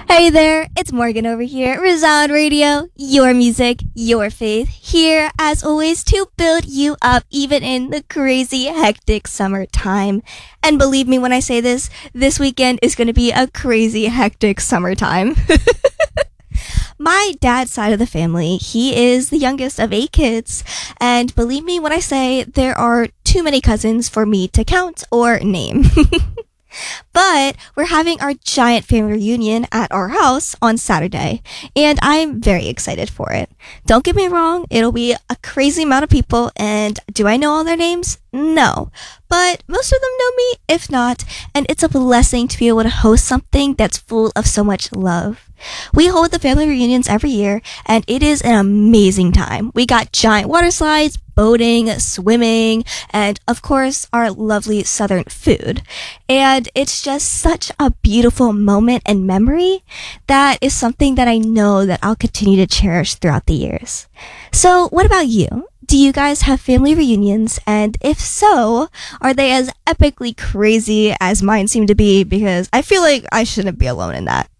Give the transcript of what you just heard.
Hey there, it's Morgan over here, Resound Radio, your music, your faith, here as always to build you up even in the crazy hectic summertime. And believe me when I say this weekend is going to be a crazy hectic summertime. My dad's side of the family, he is the youngest of 8 kids, and believe me when I say there are too many cousins for me to count or name. But we're having our giant family reunion at our house on Saturday, and I'm very excited for it. Don't get me wrong, it'll be a crazy amount of people, and do I know all their names? No. But most of them know me, if not, and it's a blessing to be able to host something that's full of so much love. We hold the family reunions every year, and it is an amazing time. We got giant water slides, boating, swimming, and of course, our lovely southern food. And it's just such a beautiful moment and memory that is something that I know that I'll continue to cherish throughout the years. So what about you? Do you guys have family reunions? And if so, are they as epically crazy as mine seem to be? Because I feel like I shouldn't be alone in that.